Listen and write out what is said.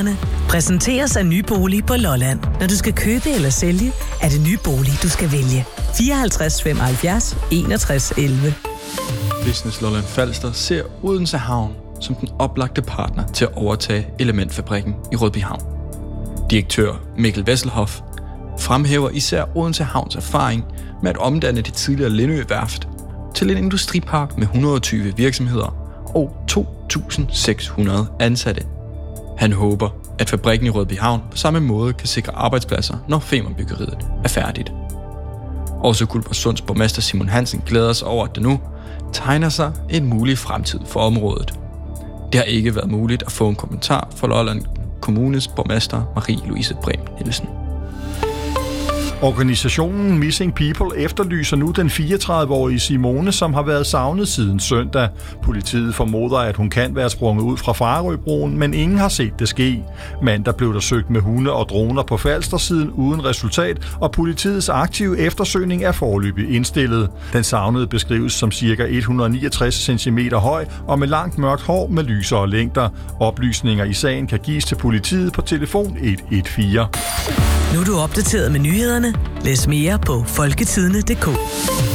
nyhederne. Præsenteres af Nye Bolig på Lolland. Når du skal købe eller sælge, er det Nye Bolig, du skal vælge. 54 75 61 11. Business Lolland Falster ser Odense Havn som den oplagte partner til at overtage elementfabrikken i Rødbyhavn. Direktør Mikkel Vesselhoff fremhæver især Odense Havns erfaring med at omdanne det tidligere Lindø Værft til en industripark med 120 virksomheder og 2.600 ansatte. Han håber, at fabrikken i Rødbyhavn på samme måde kan sikre arbejdspladser, når Femernbyggeriet er færdigt. Også Guldborgsunds borgmester Simon Hansen glæder sig over, at der nu tegner sig en mulig fremtid for området. Det har ikke været muligt at få en kommentar fra Lolland Kommunes borgmester Marie-Louise Brehm Nielsen. Organisationen Missing People efterlyser nu den 34-årige Simone, som har været savnet siden søndag. Politiet formoder, at hun kan være sprunget ud fra Farøbroen, men ingen har set det ske. Mandag blev der søgt med hunde og droner på Falstersiden uden resultat, og politiets aktive eftersøgning er foreløbig indstillet. Den savnede beskrives som ca. 169 cm høj og med langt mørkt hår med lysere længder. Oplysninger i sagen kan gives til politiet på telefon 114. Nu er du opdateret med nyhederne. Læs mere på folketidene.dk.